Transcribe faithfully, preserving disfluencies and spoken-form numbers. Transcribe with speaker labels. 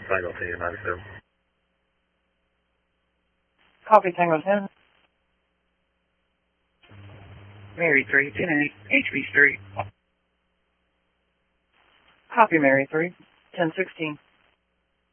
Speaker 1: Tango to United Field.
Speaker 2: Copy Tango ten.
Speaker 3: Mary three, ten eight, H B Street.
Speaker 2: Copy Mary three, ten sixteen.